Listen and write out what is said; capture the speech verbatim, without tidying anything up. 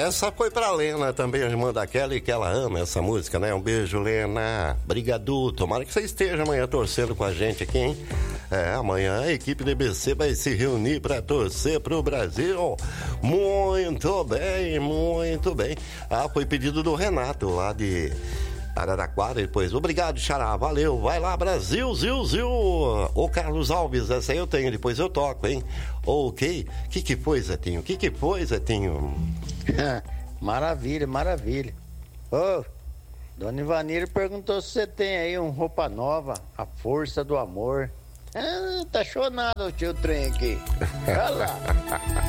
Essa foi pra Lena também, a irmã da Kelly, que ela ama essa música, né? Um beijo, Lena. Brigadu. Tomara que você esteja amanhã torcendo com a gente aqui, hein? É, amanhã a equipe do I B C vai se reunir pra torcer pro Brasil. Muito bem, muito bem. Ah, foi pedido do Renato, lá de Araraquara, depois. Obrigado, Xará, valeu. Vai lá, Brasil, ziu, ziu. Ô, Carlos Alves, essa aí eu tenho, depois eu toco, hein? Ok. Que que foi, Zetinho? Que que foi, Zetinho? Maravilha, maravilha. Ô, Dona Ivanira perguntou se você tem aí um roupa nova, a força do amor. Ah, tá chonado o tio trem aqui. Olha lá.